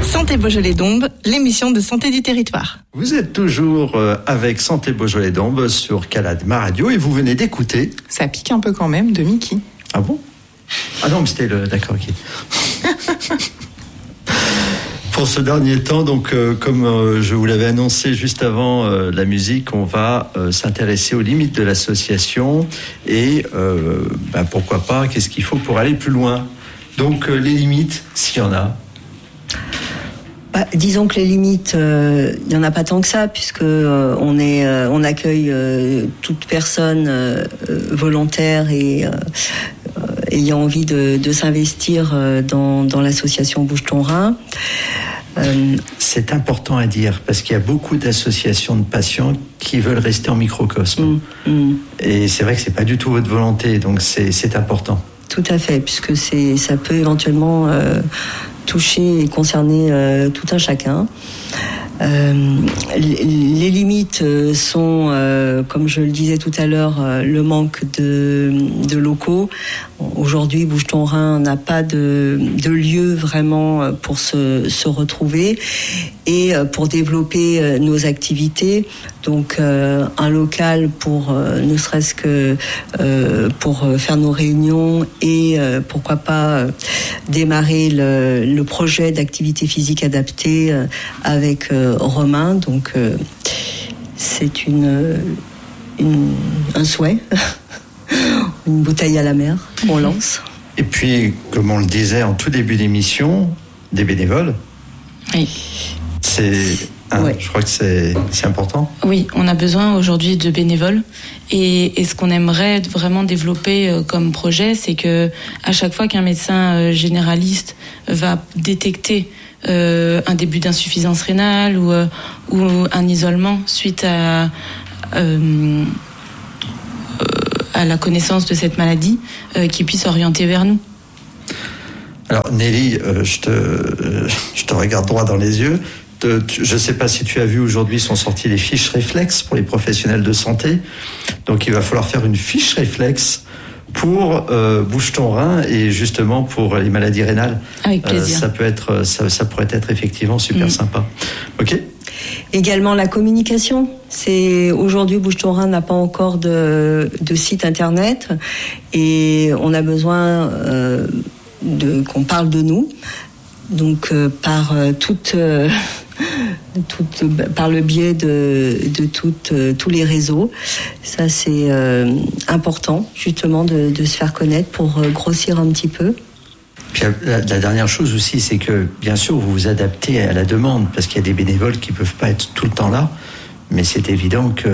Santé Beaujolais-Dombes, l'émission de santé du territoire. Vous êtes toujours avec Santé Beaujolais-Dombes sur Caladma Radio et vous venez d'écouter... Ça pique un peu quand même, de Mickey. Ah bon ? Ah non, mais c'était le... D'accord, ok. Pour ce dernier temps, donc, comme je vous l'avais annoncé juste avant la musique, on va s'intéresser aux limites de l'association et pourquoi pas, qu'est-ce qu'il faut pour aller plus loin. Donc les limites, s'il y en a. Disons que les limites, il n'y en a pas tant que ça, puisque on accueille toute personne volontaire et ayant envie de s'investir dans l'association Bouge ton Rhin. C'est important à dire, parce qu'il y a beaucoup d'associations de patients qui veulent rester en microcosme. Et c'est vrai que c'est pas du tout votre volonté, donc c'est important. Tout à fait, puisque ça peut éventuellement toucher et concerner tout un chacun. Les limites sont, comme je le disais tout à l'heure, le manque de locaux. Aujourd'hui, Bouge ton Rhin n'a pas de lieu vraiment pour se retrouver et pour développer nos activités. Donc, un local pour ne serait-ce que pour faire nos réunions et pourquoi pas démarrer le projet d'activité physique adaptée avec Romain. Donc, c'est un souhait. Une bouteille à la mer, on lance. Et puis, comme on le disait en tout début d'émission, des bénévoles. Oui. Je crois que c'est important. Oui, on a besoin aujourd'hui de bénévoles. Et ce qu'on aimerait vraiment développer comme projet, c'est que à chaque fois qu'un médecin généraliste va détecter un début d'insuffisance rénale ou un isolement suite à la connaissance de cette maladie, qui puisse orienter vers nous. Alors Nelly, je te regarde droit dans les yeux. Je ne sais pas si tu as vu, aujourd'hui sont sorties les fiches réflexes pour les professionnels de santé. Donc il va falloir faire une fiche réflexe pour Bouge ton Rhin et justement pour les maladies rénales. Avec plaisir. Ça pourrait être effectivement super sympa. Ok. Également la communication. Aujourd'hui Bouge ton Rhin n'a pas encore de site internet et on a besoin qu'on parle de nous. Donc par par le biais de tous les réseaux. Ça c'est important justement de se faire connaître pour grossir un petit peu. Puis la dernière chose aussi, c'est que bien sûr vous vous adaptez à la demande parce qu'il y a des bénévoles qui peuvent pas être tout le temps là, mais c'est évident que,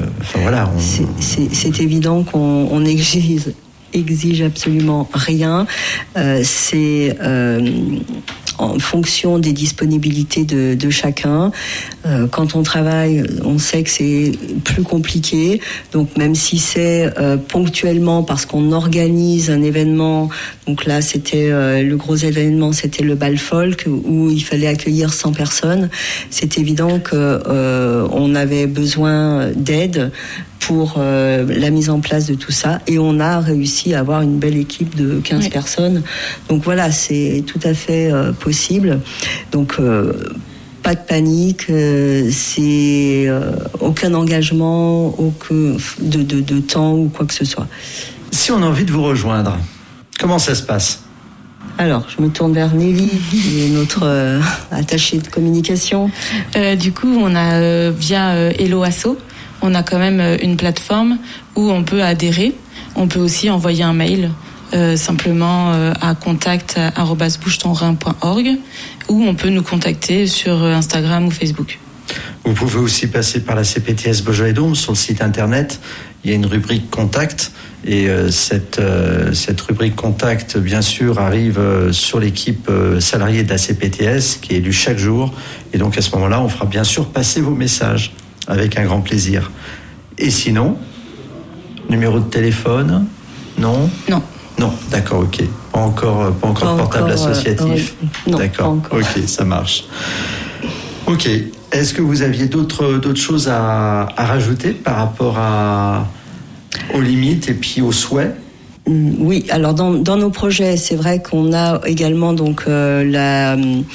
c'est évident qu'on exige absolument rien. C'est en fonction des disponibilités de chacun. Quand on travaille, on sait que c'est plus compliqué. Donc même si c'est ponctuellement parce qu'on organise un événement, donc là c'était le gros événement, c'était le bal folk où il fallait accueillir 100 personnes. C'est évident que on avait besoin d'aide pour la mise en place de tout ça et on a réussi à avoir une belle équipe de 15 personnes. Donc voilà, c'est tout à fait possible. Donc pas de panique, c'est aucun engagement, aucun de temps ou quoi que ce soit. Si on a envie de vous rejoindre, comment ça se passe ? Alors, je me tourne vers Nelly, qui est notre attachée de communication. Du coup, on a via Hello Asso, on a quand même une plateforme où on peut adhérer. On peut aussi envoyer un mail simplement à contact@bougetonrhin.org ou on peut nous contacter sur Instagram ou Facebook. Vous pouvez aussi passer par la CPTS Beaujolais-Dombes sur le site internet. Il y a une rubrique contact et cette rubrique contact, bien sûr, arrive sur l'équipe salariée de la CPTS qui est élue chaque jour. Et donc à ce moment-là, on fera bien sûr passer vos messages avec un grand plaisir. Et sinon, numéro de téléphone ? Non ? Non, d'accord, ok. Pas encore de portable associatif. Non, d'accord, ok, ça marche. Ok. Est-ce que vous aviez d'autres choses à rajouter par rapport aux limites et puis aux souhaits ? Oui, alors dans nos projets, c'est vrai qu'on a également donc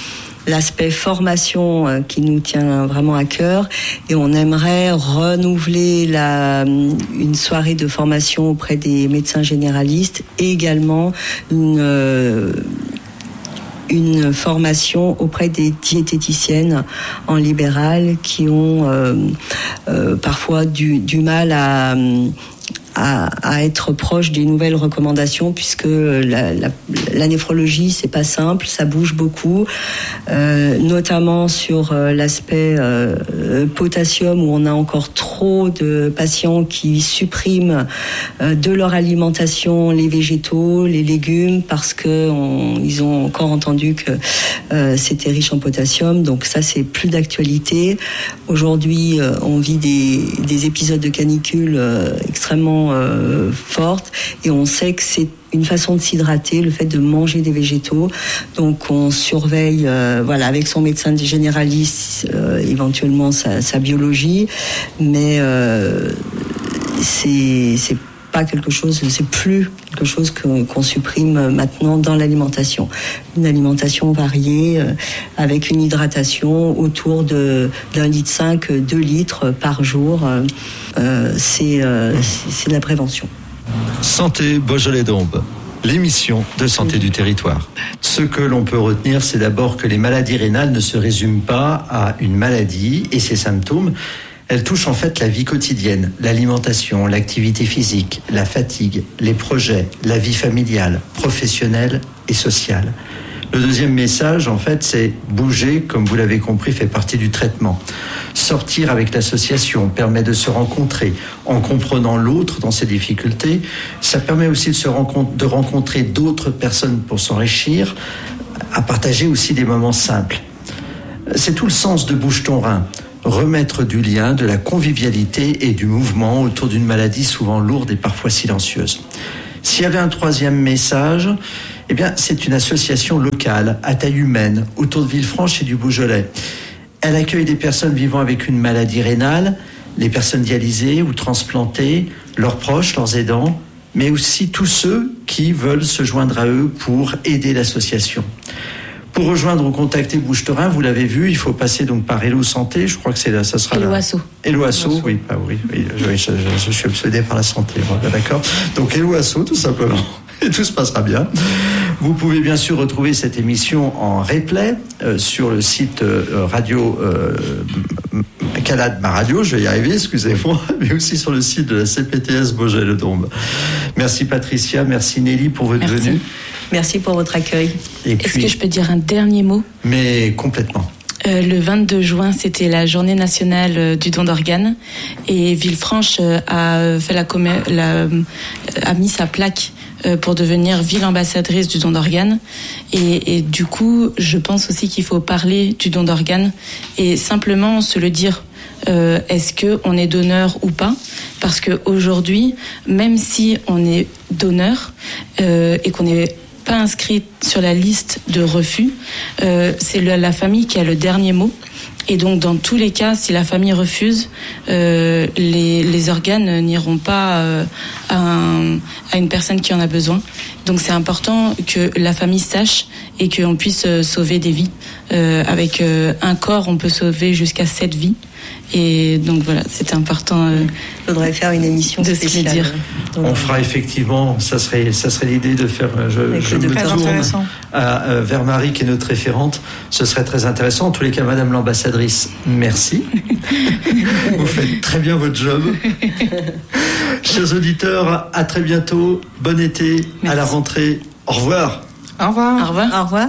l'aspect formation qui nous tient vraiment à cœur, et on aimerait renouveler une soirée de formation auprès des médecins généralistes et également une formation auprès des diététiciennes en libéral qui ont parfois du mal à être proche des nouvelles recommandations, puisque la néphrologie, c'est pas simple, ça bouge beaucoup, notamment sur l'aspect potassium, où on a encore trop de patients qui suppriment de leur alimentation les végétaux, les légumes, parce que ils ont encore entendu que c'était riche en potassium. Donc ça, c'est plus d'actualité. Aujourd'hui, on vit des épisodes de canicule extrêmement forte, et on sait que c'est une façon de s'hydrater, le fait de manger des végétaux. Donc on surveille avec son médecin généraliste éventuellement sa biologie, mais c'est plus quelque chose qu'on supprime maintenant dans l'alimentation. Une alimentation variée avec une hydratation autour de d'1,5 litre, 2 litres par jour. C'est de la prévention. Santé Beaujolais-Dombes, l'émission de santé du territoire. Ce que l'on peut retenir, c'est d'abord que les maladies rénales ne se résument pas à une maladie et ses symptômes. Elles touchent en fait la vie quotidienne, l'alimentation, l'activité physique, la fatigue, les projets, la vie familiale, professionnelle et sociale. Le deuxième message, en fait, c'est bouger, comme vous l'avez compris, fait partie du traitement. Sortir avec l'association permet de se rencontrer en comprenant l'autre dans ses difficultés. Ça permet aussi de rencontrer d'autres personnes pour s'enrichir, à partager aussi des moments simples. C'est tout le sens de Bouge ton rein. Remettre du lien, de la convivialité et du mouvement autour d'une maladie souvent lourde et parfois silencieuse. S'il y avait un troisième message, c'est une association locale, à taille humaine, autour de Villefranche et du Beaujolais. Elle accueille des personnes vivant avec une maladie rénale, les personnes dialysées ou transplantées, leurs proches, leurs aidants, mais aussi tous ceux qui veulent se joindre à eux pour aider l'association. Pour rejoindre ou contacter Bouge ton rein, vous l'avez vu, il faut passer donc par Hello Santé. Je crois que ça sera Hello Asso. Hello Asso, oui, je suis obsédé par la santé, d'accord. Donc Hello Asso, tout simplement, et tout se passera bien. Vous pouvez bien sûr retrouver cette émission en replay sur le site radio Calade Ma Radio, je vais y arriver, excusez-moi, mais aussi sur le site de la CPTS Beaujolais-Dombes. Merci Patricia, merci Nelly pour votre venue. Merci pour votre accueil. Est-ce que je peux dire un dernier mot ? Mais complètement. Le 22 juin, c'était la journée nationale du don d'organes, et Villefranche a mis sa plaque pour devenir ville ambassadrice du don d'organes. Et du coup, je pense aussi qu'il faut parler du don d'organes et simplement se le dire. Est-ce qu'on est donneur ou pas ? Parce qu'aujourd'hui, même si on est donneur et qu'on n'est pas inscrit sur la liste de refus, c'est la famille qui a le dernier mot. Et donc, dans tous les cas, si la famille refuse, les organes n'iront pas à une personne qui en a besoin. Donc, c'est important que la famille sache et qu'on puisse sauver des vies. Avec un corps, on peut sauver jusqu'à 7 vies. Et donc voilà, c'était important. Il faudrait faire une émission de spéciale. Se dire. On fera effectivement, ça serait l'idée de faire. Je me tourne vers Marie qui est notre référente. Ce serait très intéressant. En tous les cas, Madame l'ambassadrice, merci. Vous faites très bien votre job. Chers auditeurs, à très bientôt. Bon été, merci. À la rentrée. Au revoir. Au revoir. Au revoir. Au revoir.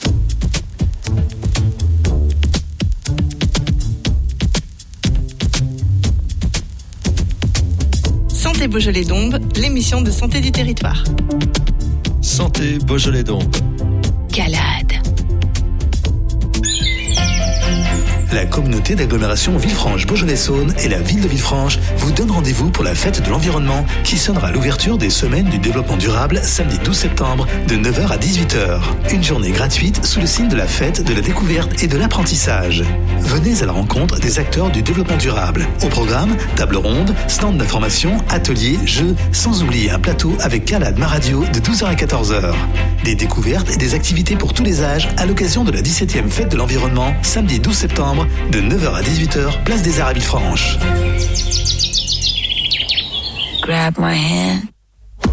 Santé Beaujolais-Dombes, l'émission de santé du territoire. Santé Beaujolais-Dombes. Calade. La La communauté d'agglomération Villefranche-Beaujolais-Saône et la ville de Villefranche vous donnent rendez-vous pour la fête de l'environnement qui sonnera l'ouverture des semaines du développement durable samedi 12 septembre de 9h à 18h. Une journée gratuite sous le signe de la fête, de la découverte et de l'apprentissage. Venez à la rencontre des acteurs du développement durable. Au programme, table ronde, stand d'information, ateliers, jeux, sans oublier un plateau avec Calade Ma Radio de 12h à 14h. Des découvertes et des activités pour tous les âges à l'occasion de la 17e fête de l'environnement, samedi 12 septembre, de 9h à 18h, place des Arts à Villefranche. Grab my hand.